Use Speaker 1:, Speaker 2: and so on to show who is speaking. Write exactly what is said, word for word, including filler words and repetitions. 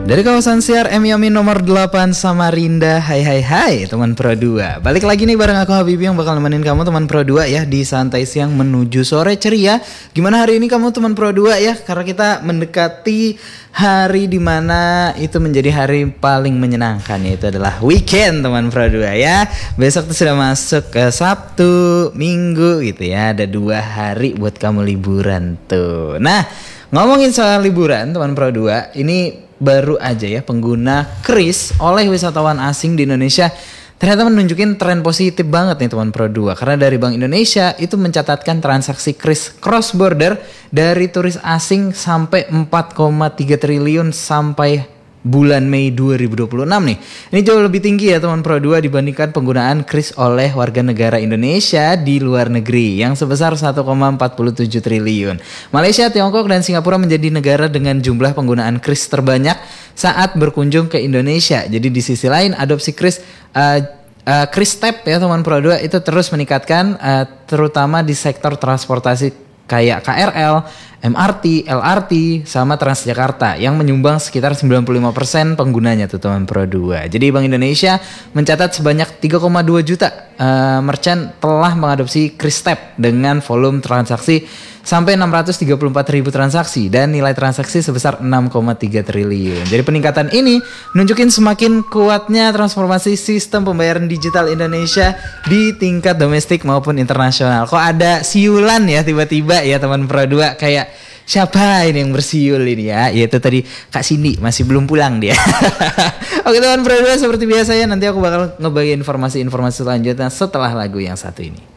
Speaker 1: Dari kawasan siar M Yamin nomor delapan Samarinda. Hai hai hai teman Pro dua. Balik lagi nih bareng aku Habibie yang bakal nemenin kamu teman Pro dua ya di santai siang menuju sore ceria. Gimana hari ini kamu teman Pro dua ya? Karena kita mendekati hari dimana itu menjadi hari paling menyenangkan, yaitu adalah weekend teman Pro dua ya. Besok tuh sudah masuk ke Sabtu, Minggu gitu ya. Ada dua hari buat kamu liburan tuh. Nah, ngomongin soal liburan teman Pro dua, ini baru aja ya pengguna kris oleh wisatawan asing di Indonesia ternyata menunjukin tren positif banget nih teman Pro dua. Karena dari Bank Indonesia itu mencatatkan transaksi kris cross border dari turis asing sampai empat koma tiga triliun sampai bulan Mei dua ribu dua puluh enam nih. Ini jauh lebih tinggi ya teman Pro dua dibandingkan penggunaan kris oleh warga negara Indonesia di luar negeri yang sebesar satu koma empat tujuh triliun. Malaysia, Tiongkok, dan Singapura menjadi negara dengan jumlah penggunaan kris terbanyak saat berkunjung ke Indonesia. Jadi di sisi lain adopsi kris uh, uh, kris tap ya teman Pro dua itu terus meningkatkan uh, terutama di sektor transportasi kayak K R L, M R T, L R T, sama Transjakarta yang menyumbang sekitar sembilan puluh lima persen penggunanya tuh teman Pro dua. Jadi Bank Indonesia mencatat sebanyak tiga koma dua juta uh, merchant telah mengadopsi kris tap dengan volume transaksi sampai enam ratus tiga puluh empat ribu transaksi dan nilai transaksi sebesar enam koma tiga triliun. Jadi peningkatan ini nunjukin semakin kuatnya transformasi sistem pembayaran digital Indonesia di tingkat domestik maupun internasional. Kok ada siulan ya tiba-tiba ya teman Pro dua, kayak siapa ini yang bersiul ini ya? Yaitu tadi Kak Cindy, masih belum pulang dia. Oke teman Pro dua, seperti biasa ya, nanti aku bakal ngebagi informasi-informasi selanjutnya setelah lagu yang satu ini.